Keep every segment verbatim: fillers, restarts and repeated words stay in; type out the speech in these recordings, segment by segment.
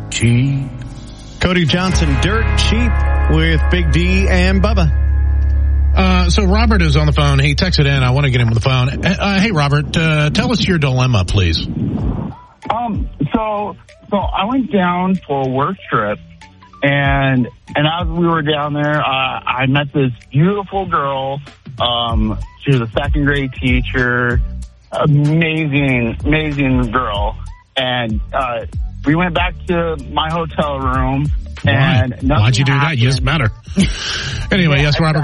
cheap. Cody Johnson, Dirt Cheap with Big D and Bubba. Uh, so Robert is on the phone. He texted in. I want to get him on the phone. Uh, hey, Robert, uh, tell us your dilemma, please. Um, so, so I went down for a work trip, and, and as we were down there, uh, I met this beautiful girl. Um, she was a second grade teacher, amazing, amazing girl. And, uh, we went back to my hotel room. And Why? Why'd you do happened. that? You just met her. Anyway, Yeah, yes, Robert.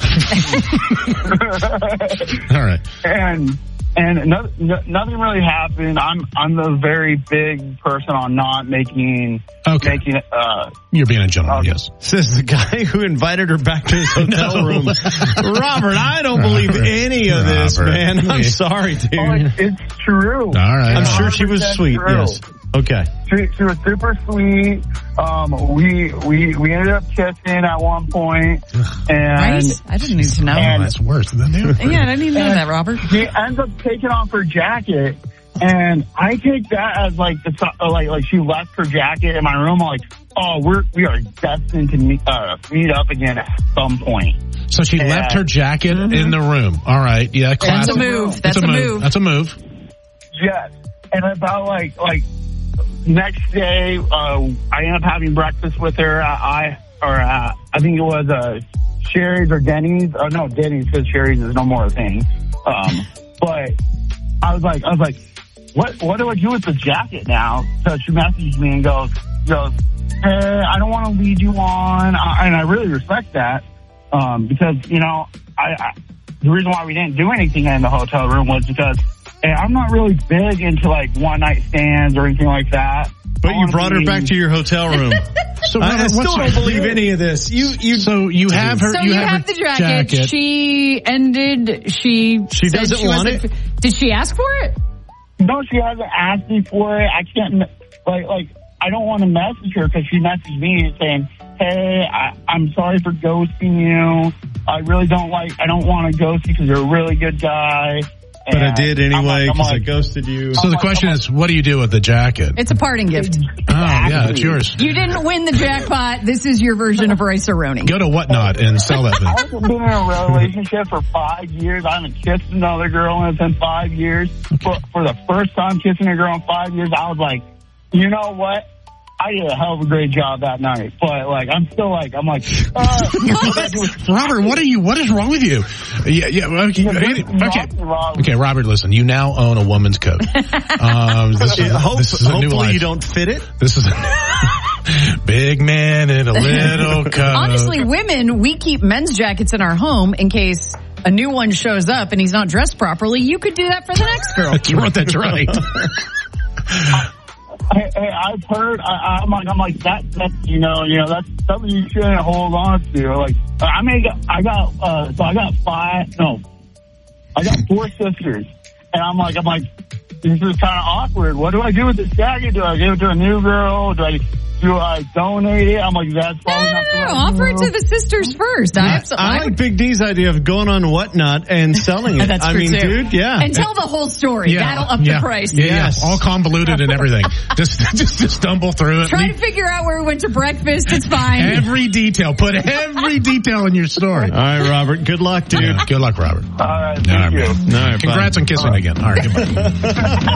exactly. All right. And and no, no, nothing really happened. I'm I'm a very big person on not making okay. making uh. You're being a gentleman, Okay. yes. Says the guy who invited her back to his hotel No. room. Robert, I don't believe Robert. any of this, Robert. man. I'm sorry, dude. Oh, it's, it's true. All right. I'm sure she was one hundred percent sweet. true. Yes. Okay. She, she was super sweet. Um, we we we ended up kissing at one point, and Right? I didn't need to know. Oh, And- that's worse than that. Yeah, I didn't even know that, Robert. she ends up taking off her jacket, and I take that as like the uh, like like she left her jacket in my room. I'm like, oh, we're we are destined to meet uh, meet up again at some point. So she Yeah. left her jacket Mm-hmm. in the room. All right. Yeah, classic. That's a move. That's That's a a move. That's a move. Yes, and about like like next day, uh, I ended up having breakfast with her. I, I or uh, I think it was uh, Sherry's or Denny's. Oh no, Denny's, because Sherry's is no more a thing. Um, but I was like, I was like, what what do I do with the jacket now? So she messaged me and goes, goes, hey, I don't want to lead you on, I, and I really respect that um, because you know I, I the reason why we didn't do anything in the hotel room was because. Hey, I'm not really big into like one night stands or anything like that. But I you wanna brought her be- back to your hotel room. So I, I Robert, still what's- don't believe any of this. You, you. So you have her. So you, you have, have her the jacket. She ended. She She said doesn't she want wasn't- it? Did she ask for it? No, she hasn't asked me for it. I can't like like I don't want to message her because she messaged me saying, "Hey, I, I'm sorry for ghosting you. I really don't like. I don't want to ghost you because you're a really good guy." But I And did I'm anyway like- I'm because I like, ghosted you. So the like, question I'm is, what do you do with the jacket? It's a parting gift. Oh, yeah, it's yours. You didn't win the jackpot. This is your version of Rice-A-Roni. Go to Whatnot and sell that I thing. haven't been in a relationship for five years. I haven't kissed another girl in in five years. For, for the first time kissing a girl in five years, I was like, you know what? I did a hell of a great job that night. But, like, I'm still like, I'm like, uh, Robert, what are you? What is wrong with you? Yeah, yeah. Okay, okay. Okay, Robert. Listen, you now own a woman's coat. Um, this, is, Yeah, hope, this is a new hopefully life. you don't fit it. This is a big man in a little coat. Honestly, women, we keep men's jackets in our home in case a new one shows up and he's not dressed properly. You could do that for the next girl. That's right. That's right. Hey, hey, I've heard. I, I'm like, I'm like that. That's you know, you know, that's something you shouldn't hold on to. Like, I mean, I got, uh, so I got five. No, I got four sisters, and I'm like, I'm like, this is kind of awkward. What do I do with this jacket? Do I give it to a new girl? Do I do I donate it? I'm like, that's No, probably no, not the no, right no. Offer it move. to the sisters first. I have some, I I like would- Big D's idea of going on Whatnot and selling it. That's I true, mean, too. dude, yeah. And tell the whole story. That'll up yeah, the price. Yeah, Yes. yeah, all convoluted and everything. just, just, just stumble through it. Try Leave to figure out where we went to breakfast. It's fine. every detail. Put every detail in your story. All right, Robert. Good luck, dude. Yeah, good luck, Robert. All right, All thank right, you. man. All right, Congrats bye. on kissing again. All right, goodbye.